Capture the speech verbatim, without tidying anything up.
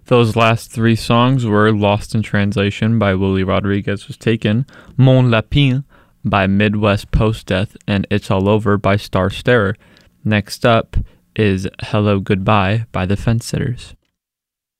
Those last three songs were Lost in Translation by Willie Rodriguez Was Taken, Mon Lapin by Midwest Post Death, and It's All Over by Star Starer. Next up is Hello Goodbye by the Fence Sitters.